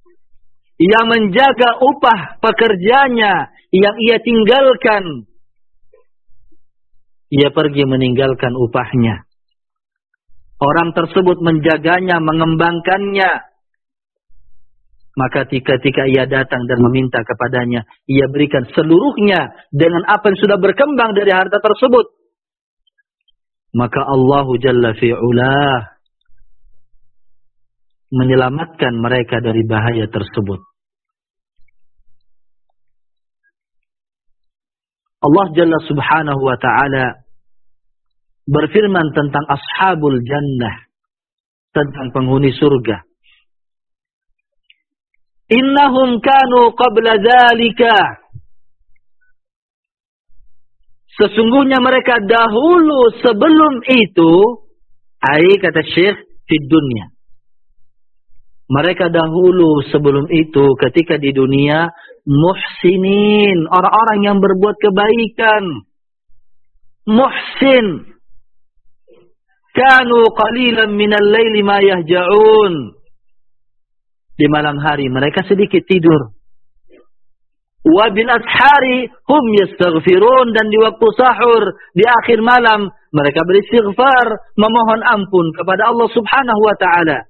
Ia menjaga upah pekerjanya yang ia tinggalkan. Ia pergi meninggalkan upahnya. Orang tersebut menjaganya, mengembangkannya. Maka ketika ia datang dan meminta kepadanya, ia berikan seluruhnya dengan apa yang sudah berkembang dari harta tersebut. Maka Allah Jalla fi'ulah menyelamatkan mereka dari bahaya tersebut. Allah Jalla Subhanahu wa ta'ala berfirman tentang ashabul jannah, tentang penghuni surga. Innahum kanu qabla dzalika, sesungguhnya mereka dahulu sebelum itu, kata Syekh, di dunia. Mereka dahulu sebelum itu ketika di dunia muhsinin, orang-orang yang berbuat kebaikan. Muhsin. Kanu qalilan minal laili ma yahja'un. Di malam hari mereka sedikit tidur. Wa bil ashari hum yastaghfirun, dan di waktu sahur, di akhir malam mereka beristighfar, memohon ampun kepada Allah Subhanahu wa taala.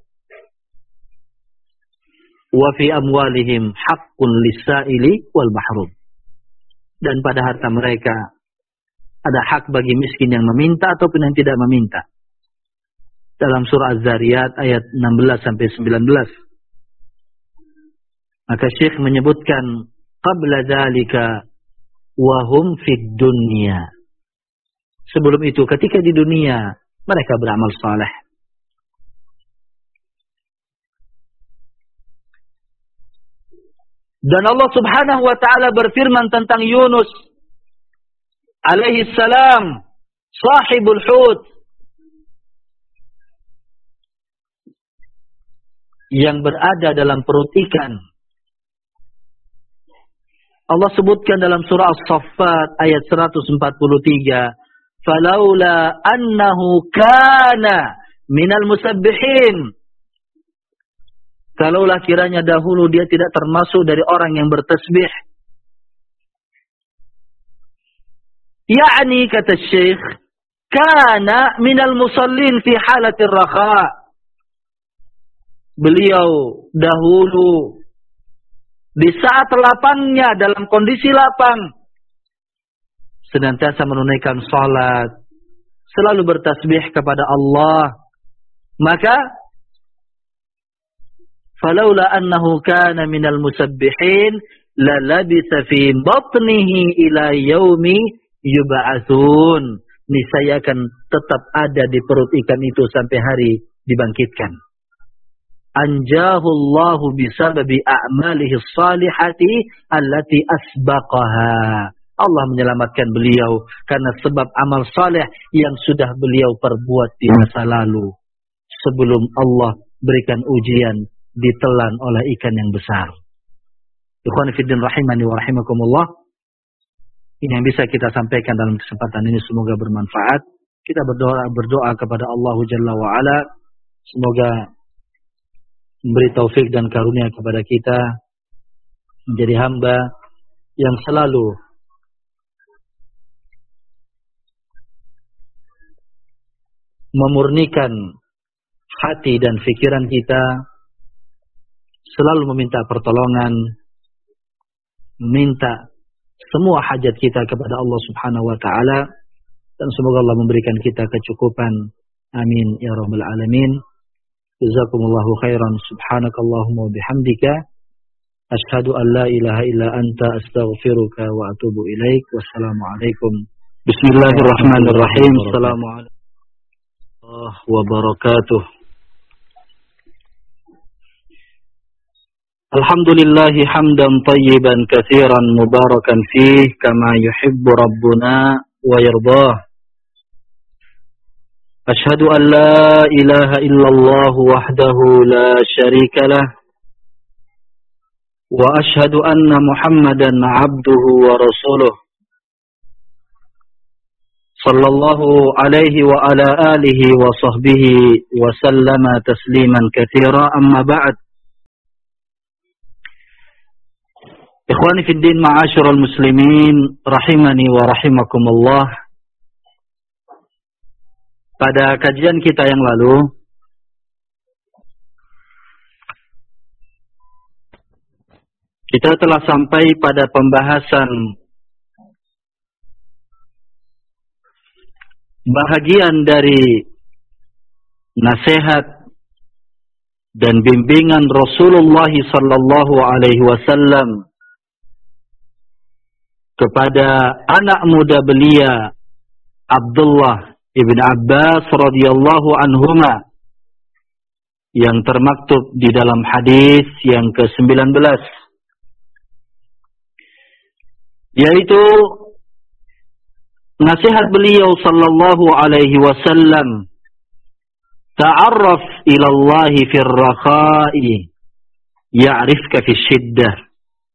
Wa fi amwalihim haqqun lis-sa'ili wal mahrum. Dan pada harta mereka ada hak bagi miskin yang meminta ataupun yang tidak meminta. Dalam surah Az-Zariyat ayat 16 sampai 19. Maka Syekh menyebutkan qabla dzalika wa hum fid dunya. Sebelum itu ketika di dunia mereka beramal saleh. Dan Allah Subhanahu wa taala berfirman tentang Yunus alaihi salam, sahibul hut, yang berada dalam perut ikan. Allah sebutkan dalam surah As-Saffat ayat 143, "Falaula annahu kana minal musabbihin." Kalaulah kiranya dahulu dia tidak termasuk dari orang yang bertasbih. Yakni, kata Syekh, kana minal musallin fi halatir rakha. Beliau dahulu di saat lapangnya, dalam kondisi lapang, senantiasa menunaikan salat, selalu bertasbih kepada Allah. Maka falaula annahu kana minal musabbihin la labisa fi batnihi ila yaumi yub'atsun. Niscaya akan tetap ada di perut ikan itu sampai hari dibangkitkan. Anjahullahu bisababi a'malihi salihati allati asbaqaha. Allah menyelamatkan beliau karena sebab amal saleh yang sudah beliau perbuat di masa lalu, sebelum Allah berikan ujian ditelan oleh ikan yang besar. Ikhwan fillah rahimani wa rahimakumullah. Ini yang bisa kita sampaikan dalam kesempatan ini, semoga bermanfaat. Kita berdoa kepada Allah Jalla wa Ala, semoga memberi taufik dan karunia kepada kita menjadi hamba yang selalu memurnikan hati dan fikiran kita, selalu meminta pertolongan, meminta semua hajat kita kepada Allah Subhanahu wa taala, dan semoga Allah memberikan kita kecukupan. Amin ya rabbal alamin. Jazakumullahu khairan. Subhanakallahumma wa bihamdika asyhadu an la ilaha illa anta astaghfiruka wa atubu ilaik. Wassalamu alaikum. Bismillahirrahmanirrahim. Assalamualaikum warahmatullahi wabarakatuh. Alhamdulillahi hamdan tayyiban katsiran mubarakan fih kama yuhibbu rabbuna wa yardah. Ashhadu an la ilaha illallah wahdahu la syarika lah, wa ashhadu anna Muhammadan abduhu wa rasuluh, sallallahu alaihi wa ala alihi wa sahbihi wa sallama tasliman katsira, amma ba'd. Ikhwani fid din, ma'asyiral muslimin, rahimani wa rahimakumullah. Pada kajian kita yang lalu, kita telah sampai pada pembahasan bahagian dari nasihat dan bimbingan Rasulullah sallallahu alaihi wasallam kepada anak muda belia Abdullah ibn Abbas radhiyallahu anhuma yang termaktub di dalam hadis yang ke-19, yaitu nasihat beliau sallallahu alaihi wasallam, ta'arraf ila Allah fi ar-rakha'i ya'rifka fi syiddah.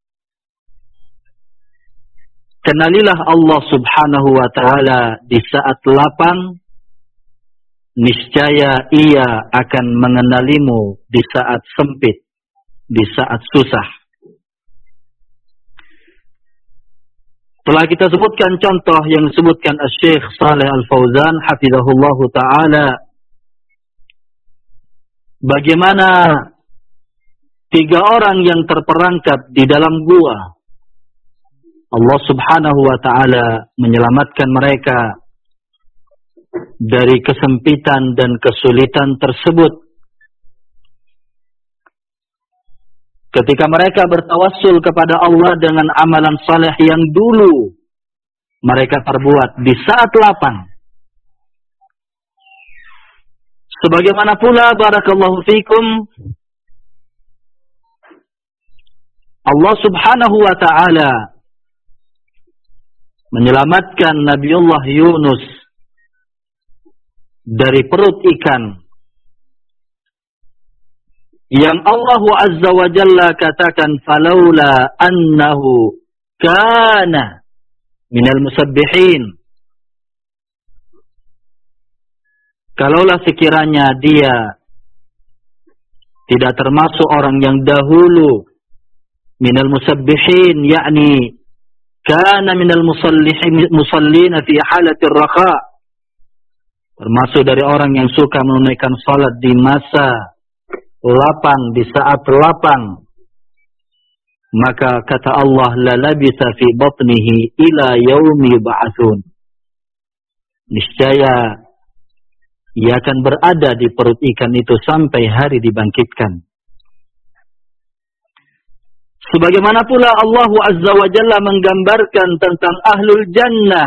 Kenalilah Allah subhanahu wa ta'ala di saat lapang, niscaya ia akan mengenalimu di saat sempit, di saat susah. Telah kita sebutkan contoh yang disebutkan Syekh Shalih Al-Fauzan hafizahullahu ta'ala, bagaimana 3 orang yang terperangkap di dalam gua, Allah subhanahu wa ta'ala menyelamatkan mereka dari kesempitan dan kesulitan tersebut. Ketika mereka bertawassul kepada Allah dengan amalan saleh yang dulu mereka perbuat di saat lapang. Sebagaimana pula, barakallahu fikum, Allah subhanahu wa ta'ala menyelamatkan Nabiullah Yunus dari perut ikan yang Allah azza wa jalla katakan, falaula annahu kana minal musabbihin. Kalaulah sekiranya dia tidak termasuk orang yang dahulu minal musabbihin, yakni kana minal musallina fi halatir rakha, termasuk dari orang yang suka menunaikan salat di masa lapang, di saat lapang, maka kata Allah, la labisa fi batnihi ila yaumi yub'atsun, niscaya ia akan berada di perut ikan itu sampai hari dibangkitkan. Sebagaimana pula Allah azza wa jalla menggambarkan tentang ahlul jannah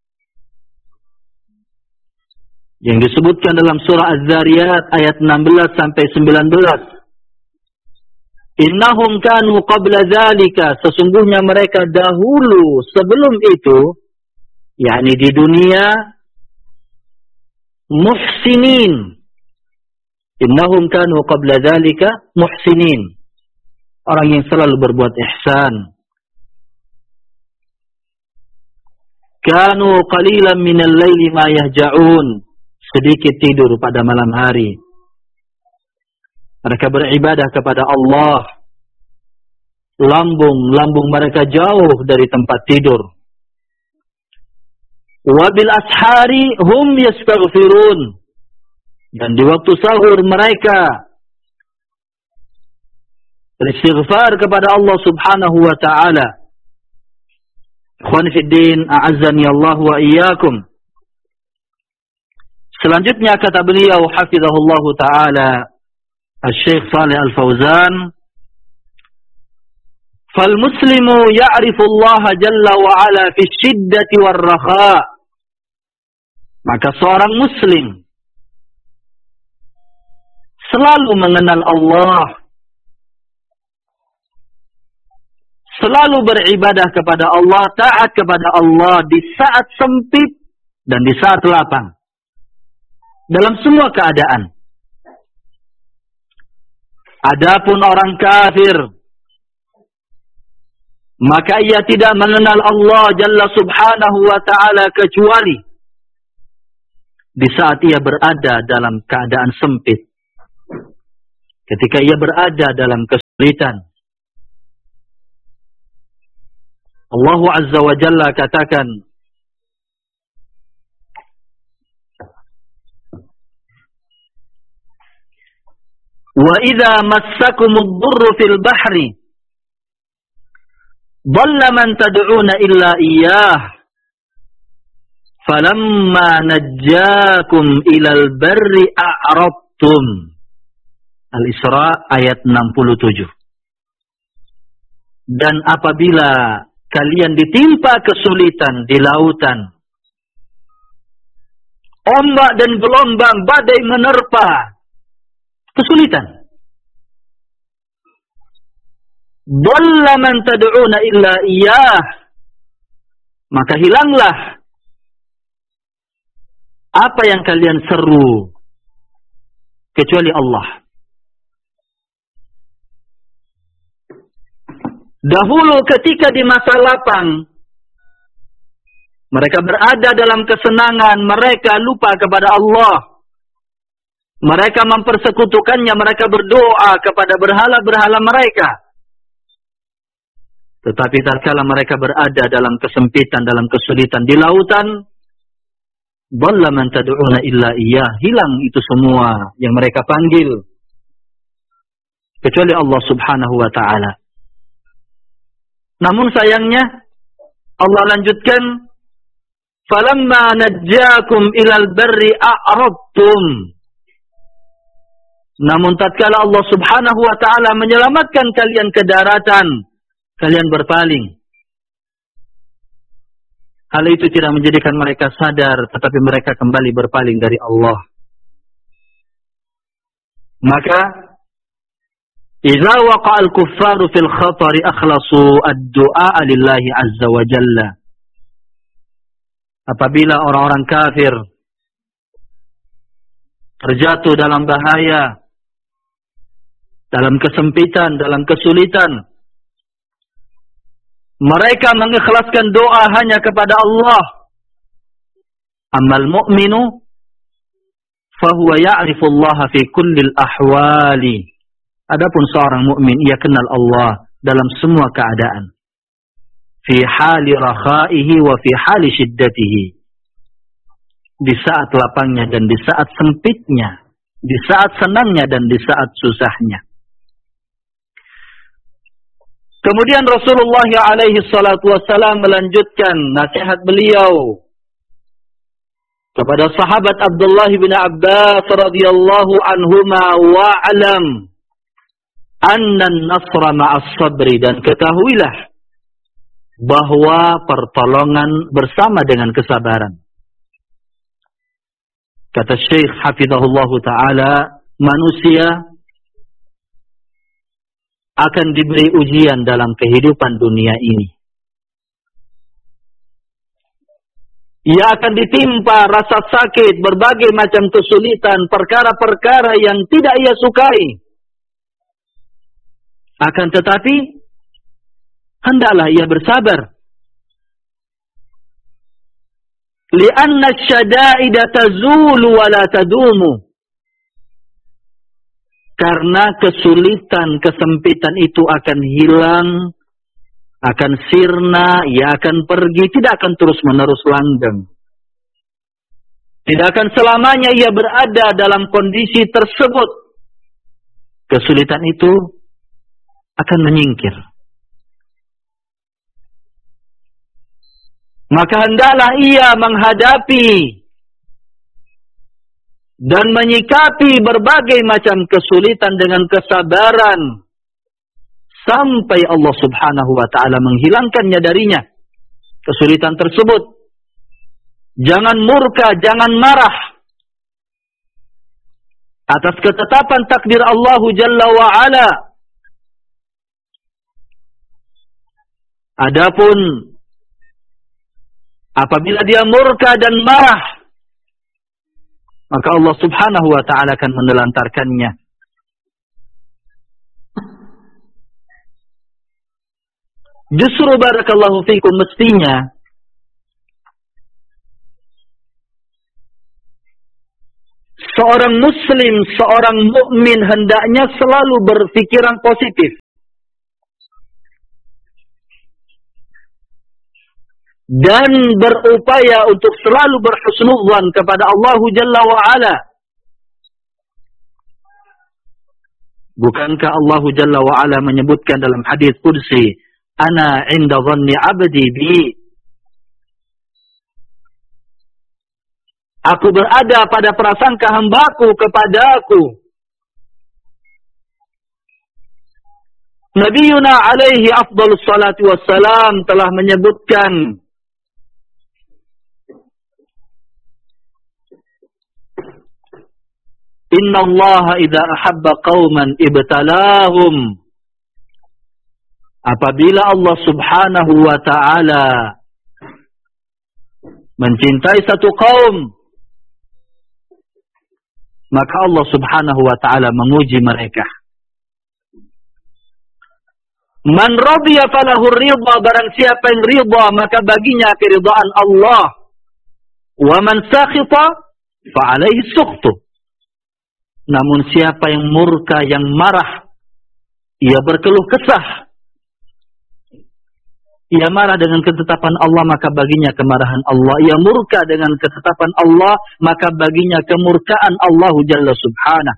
yang disebutkan dalam surah Az-Zariyat ayat 16 sampai 19. Innahum kanu qabla dzalika, sesungguhnya mereka dahulu sebelum itu, yakni di dunia, muhsinin. Innahum kanu qabla dzalika muhsinin, orang yang selalu berbuat ihsan. Kanu qalilan minal laili ma yahja'un, sedikit tidur pada malam hari. Mereka beribadah kepada Allah, lambung mereka jauh dari tempat tidur. Wa bil ashari hum yastaghfirun, dan di waktu sahur mereka beristighfar kepada Allah subhanahu wa ta'ala. Ikhwan fiddin, a'azzani Allah wa iyyakum. Selanjutnya kata beliau hafizahullahu ta'ala, Syekh Shalih Al-Fauzan, fal muslimu ya'rifu Allah jalla wa ala fi syiddati war rakha. Maka seorang muslim selalu mengenal Allah, selalu beribadah kepada Allah, taat kepada Allah di saat sempit dan di saat lapang, dalam semua keadaan. Adapun orang kafir, maka ia tidak mengenal Allah Jalla subhanahu wa ta'ala kecuali di saat ia berada dalam keadaan sempit, ketika ia berada dalam kesulitan. Allah Azza wa Jalla katakan, wa idza massakumud durru fil bahri dhalla man tad'una illa iyyah falamma najjakum ilal barri a'radtum. Al-Isra ayat 67. Dan apabila kalian ditimpa kesulitan di lautan, ombak dan gelombang, badai menerpa, kesulitan. Dhalla man tad'una illa iyyah, maka hilanglah apa yang kalian seru kecuali Allah. Dahulu ketika di masa lapang, mereka berada dalam kesenangan, mereka lupa kepada Allah. Mereka mempersekutukannya, mereka berdoa kepada berhala-berhala mereka. Tetapi tatkala mereka berada dalam kesempitan, dalam kesulitan di lautan, dhalla man tad'una illa iyyah, hilang itu semua yang mereka panggil kecuali Allah Subhanahu wa taala. Namun sayangnya Allah lanjutkan, falamma najjakum ilal barri a'radtum. Namun tatkala Allah Subhanahu wa taala menyelamatkan kalian ke daratan, kalian berpaling. Hal itu tidak menjadikan mereka sadar, tetapi mereka kembali berpaling dari Allah. Maka idza waqa'al kuffaru fil khatari akhlasu ad-du'a lillahi azza wa jalla. Apabila orang-orang kafir terjatuh dalam bahaya, dalam kesempitan, dalam kesulitan, mereka mengikhlaskan doa hanya kepada Allah. Amal mu'minu fahuwa ya'rifu Allah fi kullil ahwali. Adapun seorang mukmin, ia kenal Allah dalam semua keadaan. Fi hali rakhaihi wa fi hali shiddatihi. Di saat lapangnya dan di saat sempitnya, di saat senangnya dan di saat susahnya. Kemudian Rasulullah alaihi salatu wassalam melanjutkan nasihat beliau kepada sahabat Abdullah bin Abbas radhiyallahu anhuma, wa'lam anna an-nasra ma'as sabri, dan ketahuilah bahwa pertolongan bersama dengan kesabaran. Kata Syekh hafizahullahu taala, manusia akan diberi ujian dalam kehidupan dunia ini. Ia akan ditimpa rasa sakit, berbagai macam kesulitan, perkara-perkara yang tidak ia sukai. Akan tetapi, hendaklah ia bersabar. Li'anna syada'ida tazulu wa la tadumu. Karena kesulitan, kesempitan itu akan hilang, akan sirna, ia akan pergi, tidak akan terus-menerus langgeng. Tidak akan selamanya ia berada dalam kondisi tersebut. Kesulitan itu akan menyingkir. Maka hendaklah ia menghadapi dan menyikapi berbagai macam kesulitan dengan kesabaran sampai Allah Subhanahu wa taala menghilangkannya darinya kesulitan tersebut. Jangan murka, jangan marah atas ketetapan takdir Allah Jalla wa Ala. Adapun apabila dia murka dan marah, maka Allah Subhanahu wa taala akan menelantarkannya. Justru barakallahu fikum, mestinya seorang muslim, seorang mukmin hendaknya selalu berpikiran positif. dan berupaya untuk selalu berhusnudzan kepada Allah Jalla wa'ala. Bukankah Allah Jalla wa'ala menyebutkan dalam hadis qudsi, ana inda dhanni abdi bi, aku berada pada prasangka hambaku kepadaku. Nabiuna alaihi afdalus salatu wassalam telah menyebutkan, inna Allah idza ahabba qauman ibtalahum. Apabila Allah subhanahu wa ta'ala mencintai satu kaum, maka Allah subhanahu wa ta'ala menguji mereka. Man radiya falahu ridha, barang siapa yang ridha maka baginya keridhaan Allah. Wa man sakhita fa alaihi sukhtu. Namun siapa yang murka, yang marah, ia berkeluh kesah, ia marah dengan ketetapan Allah, maka baginya kemarahan Allah. Ia murka dengan ketetapan Allah, maka baginya kemurkaan Allah Jalla Subhanahu.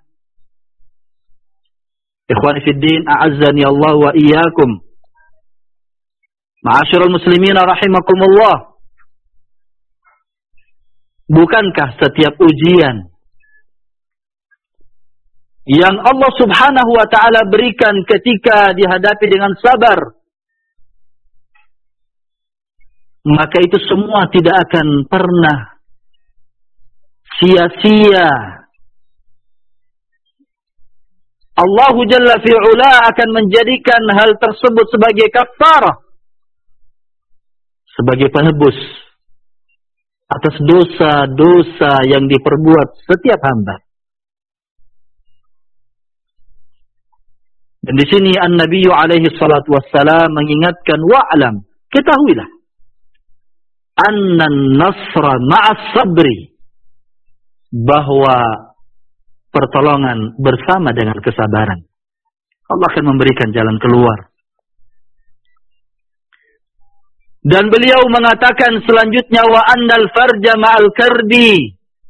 Ikhwani fid din, a'azzani Allah wa iyyakum. Ma'asyiral muslimin rahimakumullah. Bukankah setiap ujian yang Allah subhanahu wa ta'ala berikan ketika dihadapi dengan sabar, maka itu semua tidak akan pernah sia-sia. Allah Jalla fi'ula akan menjadikan hal tersebut sebagai kafarah, sebagai penebus atas dosa-dosa yang diperbuat setiap hamba. Dan di sini An-Nabi alaihi salatu wassalam mengingatkan, wa'lam, ketahuilah, annan nasra ma'as sabri, bahwa pertolongan bersama dengan kesabaran. Allah akan memberikan jalan keluar. Dan beliau mengatakan selanjutnya, wa annal farja ma'al karbi,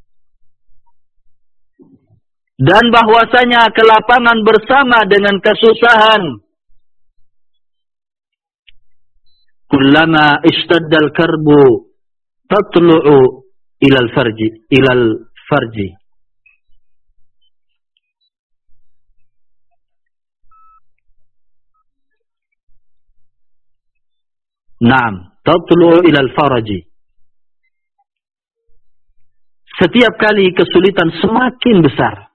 dan bahwasanya kelapangan bersama dengan kesusahan. Kullama ishtaddal karbu tatlu'u ilal farji. Naam, tatlu'u ilal faraji. Setiap kali kesulitan semakin besar,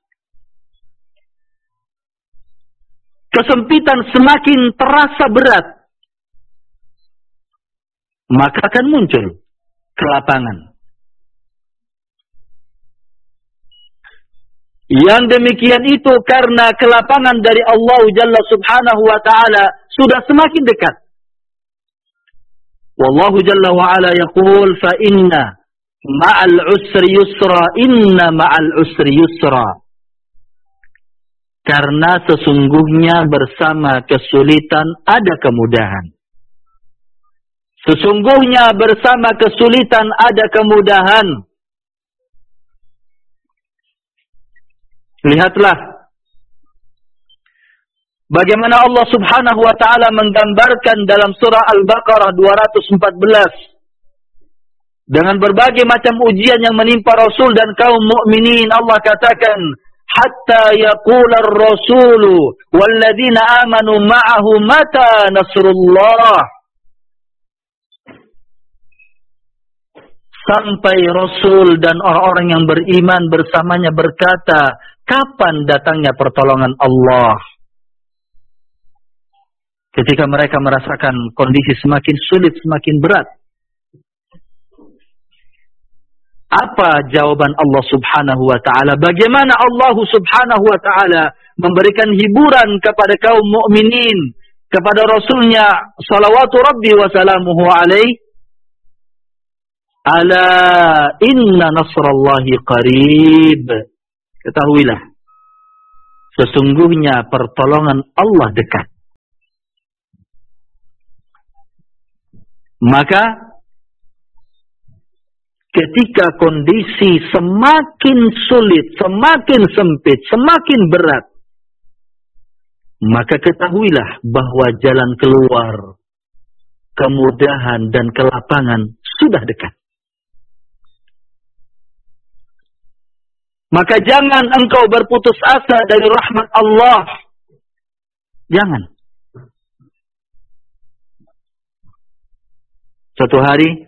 kesempitan semakin terasa berat, maka akan muncul kelapangan. Yang demikian itu karena kelapangan dari Allah Jalla Subhanahu wa ta'ala sudah semakin dekat. Wallahu Jalla wa ala yaqul, fa inna ma'al usri yusra, inna ma'al usri yusra. Karena sesungguhnya bersama kesulitan ada kemudahan. Sesungguhnya bersama kesulitan ada kemudahan. Lihatlah bagaimana Allah subhanahu wa ta'ala menggambarkan dalam surah Al-Baqarah 214. Dengan berbagai macam ujian yang menimpa Rasul dan kaum mukminin, Allah katakan, hatta yaqula ar-rasulu walladzina amanu ma'ahu mata nasrullah. Sampai Rasul dan orang-orang yang beriman bersamanya berkata, kapan datangnya pertolongan Allah? Ketika mereka merasakan kondisi semakin sulit, semakin berat. Apa jawaban Allah subhanahu wa ta'ala? Bagaimana Allah subhanahu wa ta'ala memberikan hiburan kepada kaum mukminin, kepada Rasulnya salawatu rabbi wa salamuhu alaih? Ala inna nasrallahi qarib. Ketahuilah, sesungguhnya pertolongan Allah dekat. Maka ketika kondisi semakin sulit, semakin sempit, semakin berat, maka ketahuilah bahwa jalan keluar, kemudahan dan kelapangan sudah dekat. Maka jangan engkau berputus asa dari rahmat Allah. Jangan. Suatu hari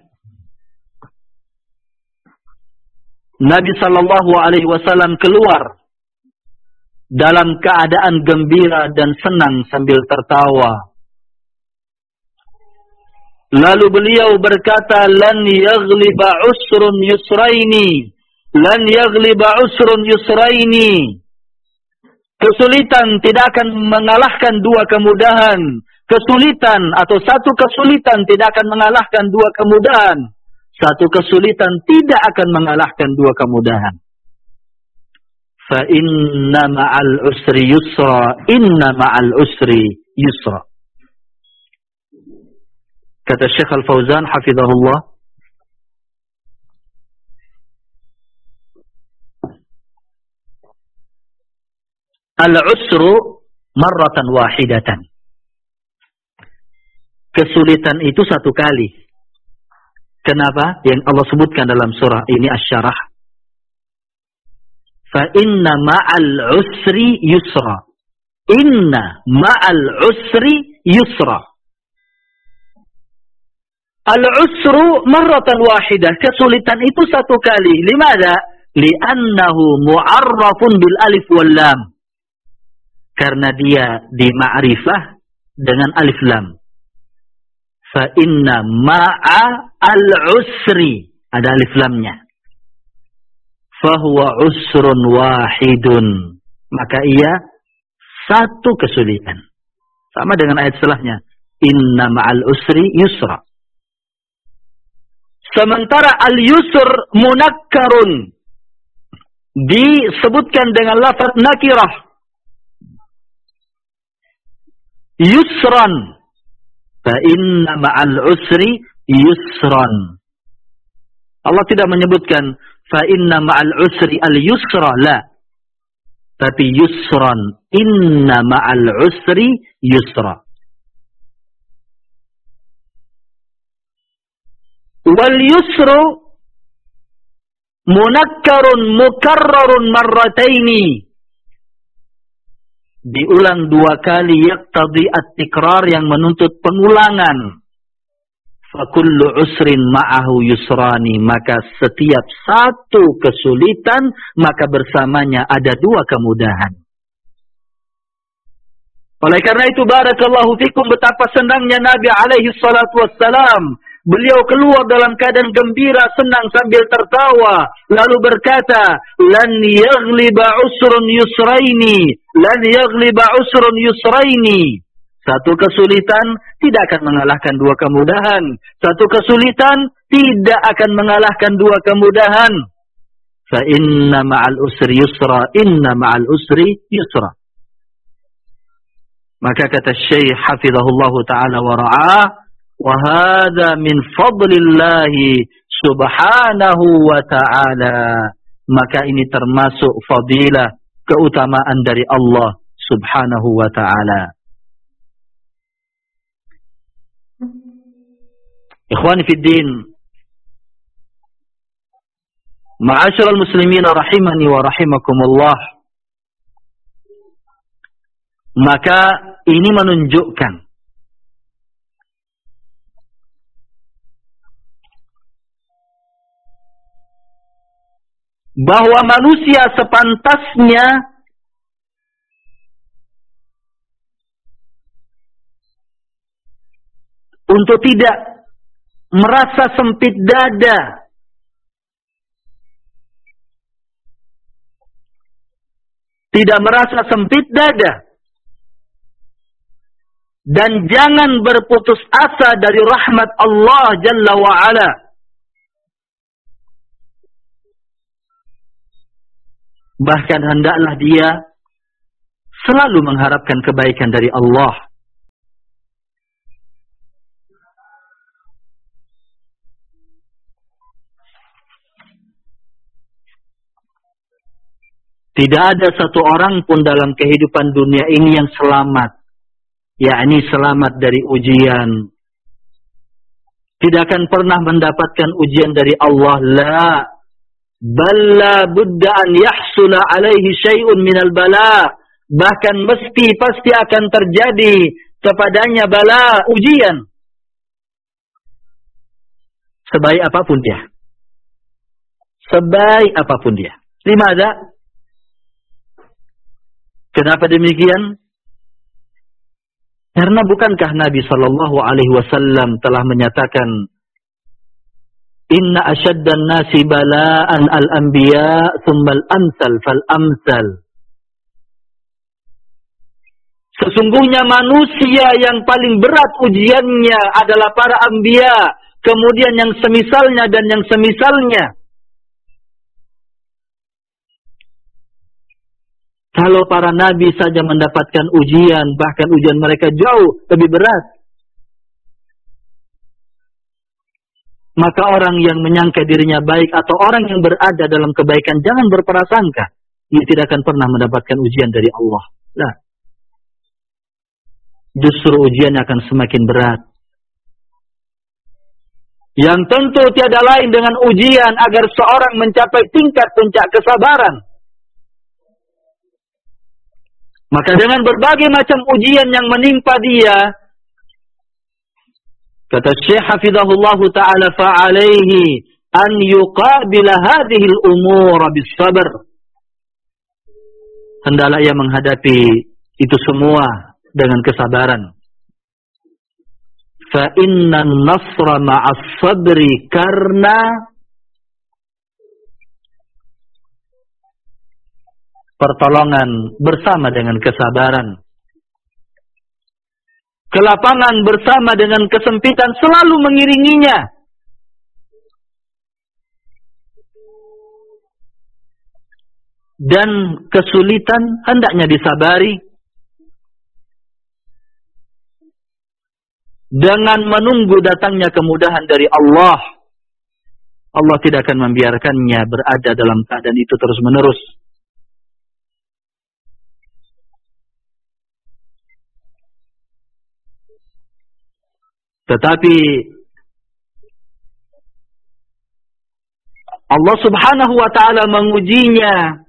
Nabi SAW keluar dalam keadaan gembira dan senang sambil tertawa. Lalu beliau berkata, "Lan yaghliba usrun yusraini, lan yaghliba usrun yusraini." Kesulitan tidak akan mengalahkan dua kemudahan. Kesulitan atau satu kesulitan tidak akan mengalahkan dua kemudahan. Satu kesulitan tidak akan mengalahkan dua kemudahan. Fa inna ma'al usri yusra, inna ma'al usri yusra. Kata Syekh Al-Fauzan hafizahullah, al-usru marratan wahidatan. Kesulitan itu satu kali. Kenapa? Yang Allah sebutkan dalam surah ini Asy-Syarah. Fa inna ma'al usri yusra. Inna ma'al usri yusra. Al-usru marratan wahidah. Kesulitan itu satu kali. Limada? Li'annahu mu'arrafun bil alif wal lam. Karena dia di ma'rifah dengan alif lam. Fa inna ma'a al-usri. Ada alif lamnya. Fahuwa usrun wahidun. Maka ia satu kesulitan. Sama dengan ayat setelahnya. Inna ma'al usri yusra. Sementara al-yusr munakkarun. Disebutkan dengan lafaz nakirah. Yusran. Fa inna ma'al usri yusran. Allah tidak menyebutkan fa inna ma'al usri al-yusra, la. Tapi yusran. Inna ma'al usri yusra. Wal yusru munakkarun mukarrarun marrataini. Diulang dua kali, yaqtadi at-tikrar, yang menuntut pengulangan. Fakullu usrin ma'ahu yusrani. Maka setiap satu kesulitan, maka bersamanya ada dua kemudahan. Oleh karena itu, barakallahu fikum, betapa senangnya Nabi alaihi salatu wassalam. Beliau keluar dalam keadaan gembira, senang sambil tertawa. Lalu berkata, "Lan yaghliba usrun yusraini, lan yaghliba usrun yusraini." Satu kesulitan tidak akan mengalahkan dua kemudahan. Satu kesulitan tidak akan mengalahkan dua kemudahan. Fa inna ma'al usri yusra, inna ma'al usri yusra. Maka kata Syekh hafizahullahu ta'ala wa ra'ah, wa hadha min fadlillahi subhanahu wa ta'ala. Maka ini termasuk fadilah, keutamaan dari Allah subhanahu wa ta'ala. Ikhwani fid din, ma'asyiral muslimin rahimani wa rahimakumullah. Maka ini menunjukkan bahwa manusia sepantasnya untuk tidak merasa sempit dada, tidak merasa sempit dada, dan jangan berputus asa dari rahmat Allah Jalla wa'ala. Bahkan hendaklah dia selalu mengharapkan kebaikan dari Allah. Tidak ada satu orang pun dalam kehidupan dunia ini yang selamat. Yakni selamat dari ujian. Tidak akan pernah mendapatkan ujian dari Allah. La. Balla budda an yahsula alaihi syai'un minal bala. Bahkan pasti akan terjadi kepadanya bala, ujian. Sebaik apapun dia. Sebaik apapun dia. Limadha? Kenapa demikian? Karena bukankah Nabi SAW telah menyatakan, Inna asyaddan nasi bala'an al-anbiya thummal amsal fal-amsal. Sesungguhnya manusia yang paling berat ujiannya adalah para anbiya, kemudian yang semisalnya dan yang semisalnya. Kalau para nabi saja mendapatkan ujian, bahkan ujian mereka jauh lebih berat, maka orang yang menyangka dirinya baik atau orang yang berada dalam kebaikan, jangan berprasangka dia tidak akan pernah mendapatkan ujian dari Allah. Nah, justru ujian akan semakin berat. Yang tentu tiada lain dengan ujian agar seorang mencapai tingkat puncak kesabaran. Maka dengan berbagai macam ujian yang menimpa dia, kata Syekh Hafizahullah Ta'ala, fa'alaihi an yuqabila hadhil umur bis-sabr. Hendaklah ia menghadapi itu semua dengan kesabaran. Fa innan nasra ma'as sabri, karena pertolongan bersama dengan kesabaran. Kelapangan bersama dengan kesempitan selalu mengiringinya. Dan kesulitan hendaknya disabari dengan menunggu datangnya kemudahan dari Allah. Allah tidak akan membiarkannya berada dalam keadaan itu terus-menerus. Tetapi Allah Subhanahu wa Ta'ala mengujinya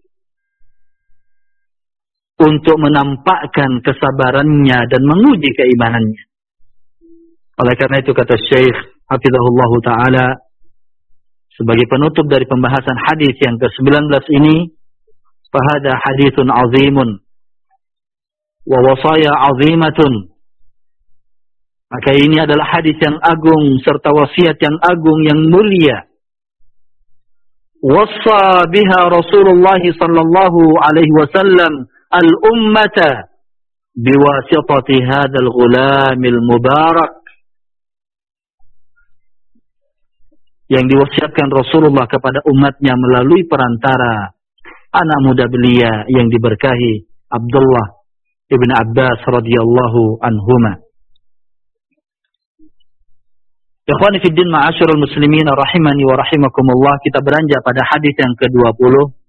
untuk menampakkan kesabarannya dan menguji keimanannya. Oleh karena itu kata Syekh Hafizahullah Ta'ala, sebagai penutup dari pembahasan hadis yang ke-19 ini, fahada hadithun azimun wa wasaya azimatun. Maka ini adalah hadis yang agung serta wasiat yang agung yang mulia. Wassa biha Rasulullah sallallahu alaihi wasallam al-ummata biwasitati hadzal ghulamil mubarak. Yang diwasiatkan Rasulullah kepada umatnya melalui perantara anak muda belia yang diberkahi, Abdullah ibn Abbas radhiyallahu anhuma. Ikhwani fi din ma'asyiral muslimin rahimani wa rahimakumullah, kita beranjak pada hadis yang ke-20.